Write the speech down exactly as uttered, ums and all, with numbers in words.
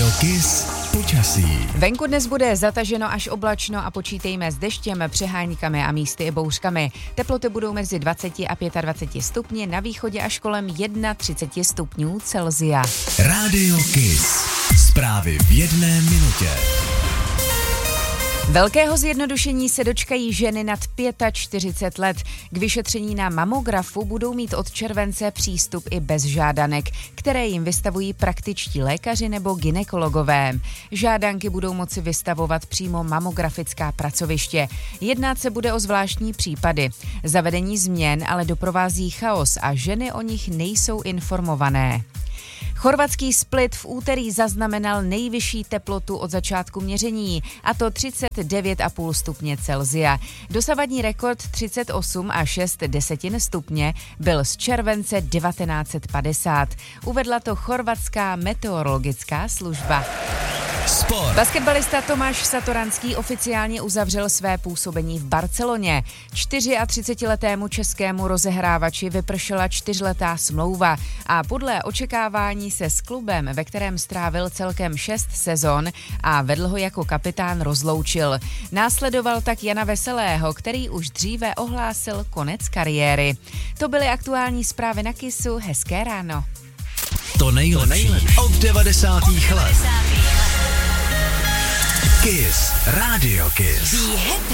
Rádio Kiss počasí. Venku dnes bude zataženo až oblačno a počítejme s deštěm, přeháníkami a místy i bouřkami. Teploty budou mezi dvacet a dvacet pět stupni, na východě až kolem třicet jedna stupňů Celsia. Rádio Kiss. Zprávy v jedné minutě. Velkého zjednodušení se dočkají ženy nad čtyřicet pět let. K vyšetření na mamografu budou mít od července přístup i bez žádanek, které jim vystavují praktičtí lékaři nebo gynekologové. Žádanky budou moci vystavovat přímo mamografická pracoviště. Jednat se bude o zvláštní případy. Zavedení změn ale doprovází chaos a ženy o nich nejsou informované. Chorvatský Split v úterý zaznamenal nejvyšší teplotu od začátku měření, a to třicet devět celá pět stupně Celsia. Dosavadní rekord třicet osm celá šest desetin stupně byl z července devatenáct set padesát. Uvedla to chorvatská meteorologická služba. Sport. Basketbalista Tomáš Satoranský oficiálně uzavřel své působení v Barceloně. třicetičtyřletému českému rozehrávači vypršela čtyřletá smlouva a podle očekávání se s klubem, ve kterém strávil celkem šest sezon a vedl ho jako kapitán, rozloučil. Následoval tak Jana Veselého, který už dříve ohlásil konec kariéry. To byly aktuální zprávy na Kissu. Hezké ráno. To nejlepší od devadesátých let. Kiss. Rádio Kiss. Be happy.